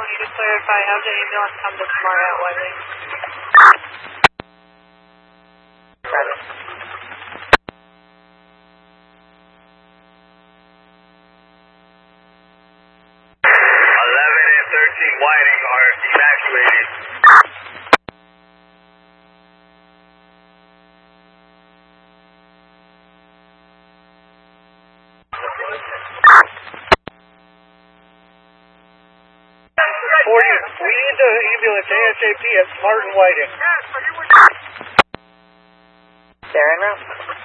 You to clarify, have the ambulance come to Smart at Whiting. Roger. 11 and 13 Whiting are evacuated. We need the ambulance ASAP at Smart and Whiting. They're en route.